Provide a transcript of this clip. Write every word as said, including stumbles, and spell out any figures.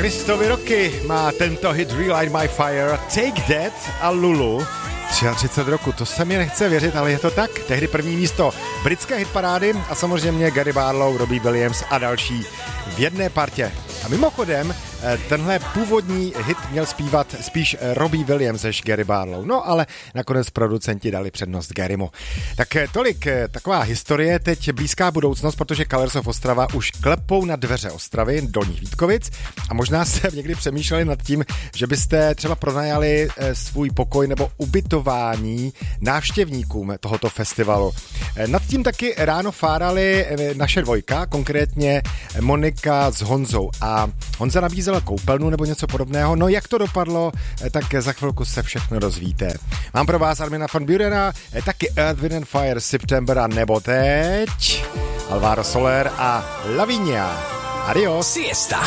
Kristovi roky má tento hit Relight My Fire, Take That a Lulu. třicet tři roku, to se mi nechce věřit, ale je to tak. Tehdy první místo britské hitparády a samozřejmě Gary Barlow, Robbie Williams a další v jedné partě. A mimochodem, tenhle původní hit měl zpívat spíš Robbie Williams než Gary Barlow. No ale nakonec producenti dali přednost Garymu. Tak tolik taková historie, teď blízká budoucnost, protože Colors of Ostrava už klepou na dveře Ostravy, Dolních Vítkovic a možná jste někdy přemýšleli nad tím, že byste třeba pronajali svůj pokoj nebo ubytování návštěvníkům tohoto festivalu. Nad tím taky ráno fárali naše dvojka, konkrétně Monika s Honzou a Honza nabízela koupelnu nebo něco podobného. No jak to dopadlo, tak za chvilku se všechno dozvíte. Mám pro vás Armina van Burena, taky Earth, Wind and Fire, September a nebo teď Alvaro Soler a Lavinia. Adios. Siesta.